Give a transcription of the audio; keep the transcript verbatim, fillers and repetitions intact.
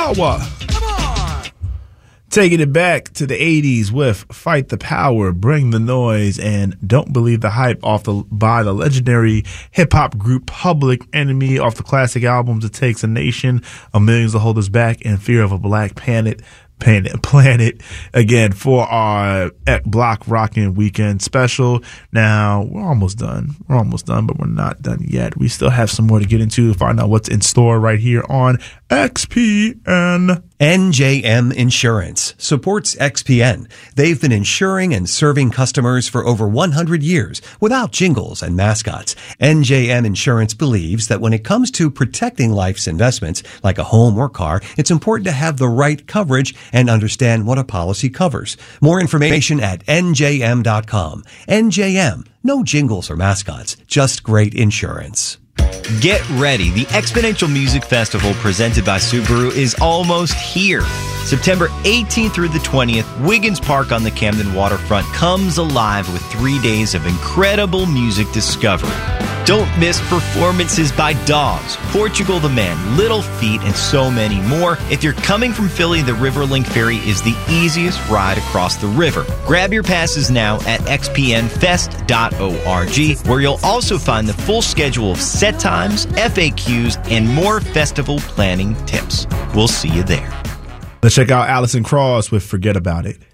Power. Come on. Taking it back to the eighties with Fight the Power, Bring the Noise, and Don't Believe the Hype off the by the legendary hip-hop group Public Enemy off the classic albums It Takes a Nation, A Millions to Hold Us Back, and Fear of a Black Planet. Planet, planet again for our Block Rockin' Weekend special. Now, we're almost done. We're almost done, but we're not done yet. We still have some more to get into to find out what's in store right here on X P N. N J M Insurance supports X P N. They've been insuring and serving customers for over one hundred years without jingles and mascots. N J M Insurance believes that when it comes to protecting life's investments, like a home or car, it's important to have the right coverage and understand what a policy covers. More information at N J M dot com. N J M, no jingles or mascots, just great insurance. Get ready. The Exponential Music Festival presented by Subaru is almost here. September eighteenth through the twentieth, Wiggins Park on the Camden waterfront comes alive with three days of incredible music discovery. Don't miss performances by Dogs, Portugal the Man, Little Feat, and so many more. If you're coming from Philly, the Riverlink Ferry is the easiest ride across the river. Grab your passes now at x p n fest dot org, where you'll also find the full schedule of set times, F A Qs, and more festival planning tips. We'll see you there. Let's check out Alison Krauss with Forget About It.